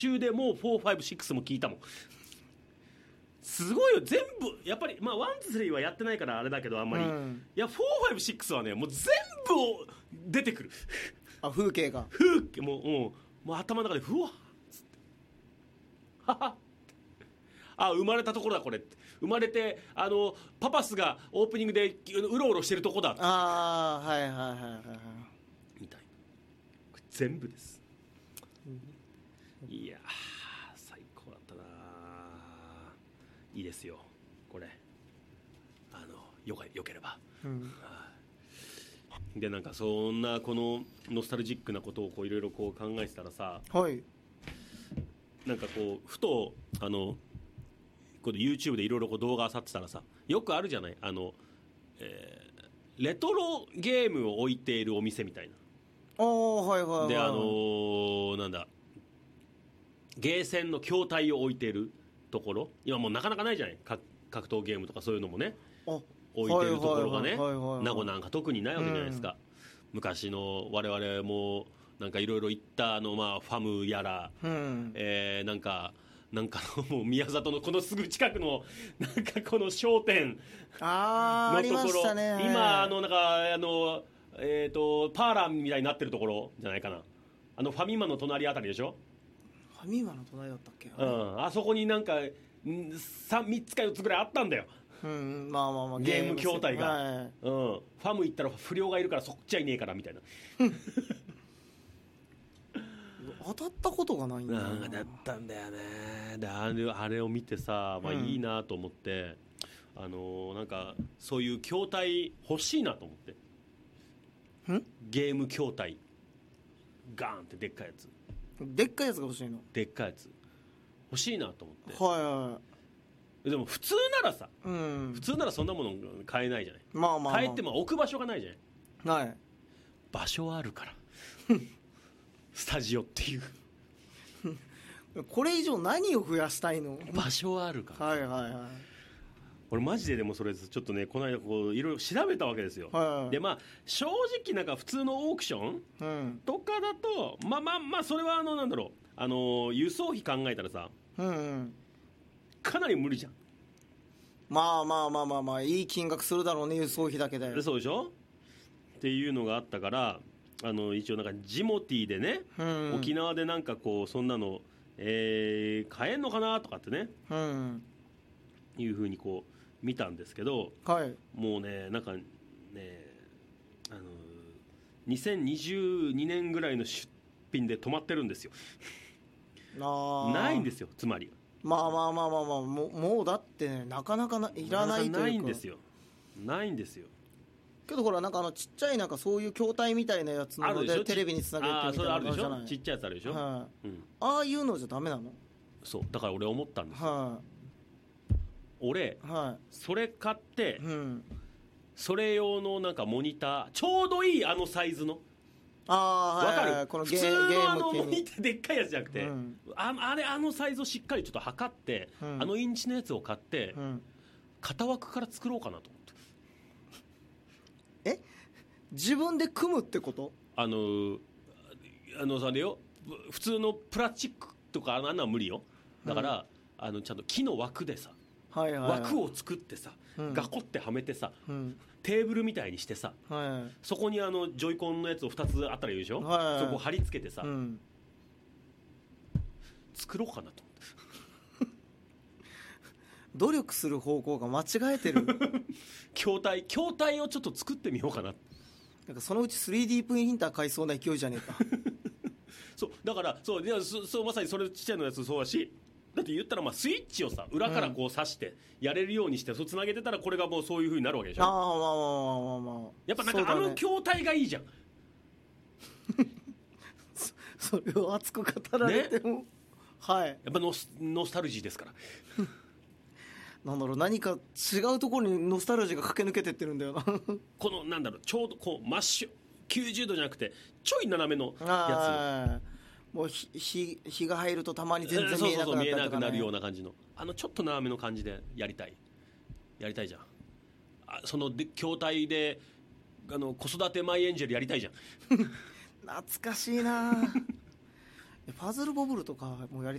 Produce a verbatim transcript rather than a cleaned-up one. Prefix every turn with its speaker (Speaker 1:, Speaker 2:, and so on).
Speaker 1: 中でもうフォー、ファイブ、シックスも聞いたもん。すごいよ全部やっぱりまあワンツースリーはやってないからあれだけどあんまり、うん、いやフォー、ファイブ、シックスはねもう全部を出てくる。
Speaker 2: あ風景が
Speaker 1: 風景もう、うん、もう頭の中でふわっつってははあ生まれたところだこれって生まれてあのパパスがオープニングでうろうろしてるとこだ
Speaker 2: ああはいはいはいはい
Speaker 1: みたいなこれ全部です、うん、いや最高だったないいですよこれあのよかよければ、うん、でなんかそんなこのノスタルジックなことをこういろいろこう考えてたらさ、
Speaker 2: はい、
Speaker 1: なんかこうふとあのこう YouTube でいろいろ動画あさってたらさよくあるじゃないあの、えー、レトロゲームを置いているお店みたいな
Speaker 2: ああはいはいはい
Speaker 1: であのー、なんだゲーセンの筐体を置いているところ今もうなかなかないじゃない格闘ゲームとかそういうのもね置いてるところがね名護なんか特にないわけじゃないですか、うん、昔の我々もなんかいろいろ行ったあのまあファムやら、うんえー、なんかなんかもう宮里のこのすぐ近くのなんかこの商店のところ
Speaker 2: あありましたね
Speaker 1: 今あのなんかあのえっとパーラーみたいになってるところじゃないかなあのファミマの隣あたりでしょ
Speaker 2: ファミマの隣だったっけ
Speaker 1: うん、あそこになんか 3, 3つかよっつぐらいあったんだよ、
Speaker 2: うんまあまあまあ、
Speaker 1: ゲーム筐体が、
Speaker 2: はい
Speaker 1: うん、ファム行ったら不良がいるからそっちはいねえからみたいな
Speaker 2: 当たったことがないんだよな。
Speaker 1: なんかだったんだよねであれ、あれを見てさ、まあ、いいなと思って、うん、あのなんかそういう筐体欲しいなと思って
Speaker 2: ん
Speaker 1: ゲーム筐体ガーンってでっかいやつ
Speaker 2: でっかいやつが欲しいの
Speaker 1: でっかいやつ欲しいなと思って
Speaker 2: はいはい
Speaker 1: でも普通ならさ、
Speaker 2: うん、
Speaker 1: 普通ならそんなもの買えないじゃない、
Speaker 2: まあまあまあ、
Speaker 1: 買えても置く場所がないじゃない、
Speaker 2: はい、
Speaker 1: 場所はあるからスタジオっていう
Speaker 2: これ以上何を増やしたいの
Speaker 1: 場所はあるから
Speaker 2: はいはいはい
Speaker 1: 俺マジででもそれちょっとねこの間こういろいろ調べたわけですよ、はいはい、でまあ正直なんか普通のオークション、うん、とかだとまあまあまあそれはあのなんだろうあの輸送費考えたらさ、うんうん、かなり無理じゃん
Speaker 2: まあまあまあまあまあいい金額するだろうね輸送費だけで
Speaker 1: そうでしょっていうのがあったからあの一応なんかジモティーでね、うん、沖縄でなんかこうそんなの、えー、買えんのかなとかってね、うん、いう風にこう見たんですけど、はい、もうねなんかねあのにせんにじゅうにねんぐらいの出品で止まってるんですよあないんですよつまり
Speaker 2: まあまあまあまあまあもう、もうだって、ね、なかなかないらないというか
Speaker 1: ないんですよないんですよ
Speaker 2: けどほらなんかあのちっちゃいなんかそういう筐体みたいなやつのでテレビにつなげてみたいな
Speaker 1: あそれあるでしょちっちゃいやつあるでしょ、
Speaker 2: はい、うん、ああいうのじゃダメなの
Speaker 1: そうだから俺思ったんですよ、はい、俺、はい、それ買って、うん、それ用のなんかモニターちょうどいいあのサイズの
Speaker 2: あー
Speaker 1: わかる、
Speaker 2: はいはい、この
Speaker 1: 普通のあのモニターでっかいやつじゃなくて、うん、あ, あれあのサイズをしっかりちょっと測って、うん、あのインチのやつを買って、うん、型枠から作ろうかなと思って
Speaker 2: え自分で組むってこと
Speaker 1: あのあのされよ普通のプラスチックとかあんなのは無理よだから、うん、あのちゃんと木の枠でさ、はいはいはい、枠を作ってさ、うん、ガコってはめてさ、うん、テーブルみたいにしてさ、はいはい、そこにあのジョイコンのやつをふたつあったらいいでしょ、はいはい、そこを貼り付けてさ、うん、作ろうかなと思って
Speaker 2: 努力する方向が間違えてる
Speaker 1: 筐体筐体をちょっと作ってみようかな
Speaker 2: なんかそのうち スリーディー プリンター買いそうな勢いじゃねえか
Speaker 1: そうだからそういやそそうまさにそれちっちゃいのやつそうだしだって言ったらまあスイッチをさ裏からこう挿してやれるようにして、うん、そうつなげてたらこれがもうそういう風になるわけでしょああまあまあまあまあやっぱなんかあの筐体がいいじゃん
Speaker 2: そ, それを熱く語られても、ね、はいや
Speaker 1: っぱノ ス, ノスタルジーですから
Speaker 2: なんだろう何か違うところにノスタルジーが駆け抜けてってるんだよな
Speaker 1: このなんだろうちょうどこうマッシュきゅうじゅうどじゃなくてちょい斜めのや
Speaker 2: つもう日日が入るとたまに全然見えなくなったりとか、ね、そうそうそう見えなく
Speaker 1: なるような感じのあのちょっと斜めの感じでやりたいやりたいじゃんあその筐体であの子育てマイエンジェルやりたいじゃん
Speaker 2: 懐かしいなパズルボブルとかもやり